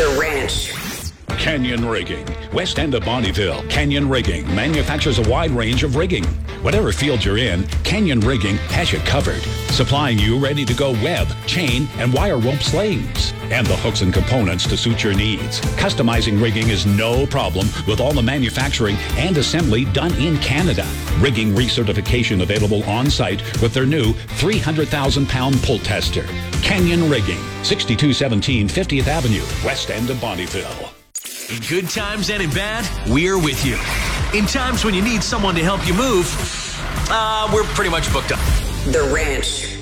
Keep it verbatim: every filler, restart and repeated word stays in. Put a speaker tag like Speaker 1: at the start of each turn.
Speaker 1: The Ranch.
Speaker 2: Canyon Rigging. West End of Bonnyville. Canyon Rigging manufactures a wide range of rigging. Whatever field you're in, Canyon Rigging has you covered. Supplying you ready-to-go web, chain, and wire rope slings. And the hooks and components to suit your needs. Customizing rigging is no problem with all the manufacturing and assembly done in Canada. Rigging recertification available on-site with their new three hundred thousand pound pull tester. Canyon Rigging, sixty-two seventeen fiftieth Avenue, West End of Bonnyville.
Speaker 3: In good times and in bad, we're with you. In times when you need someone to help you move, uh, we're pretty much booked up.
Speaker 1: The Ranch.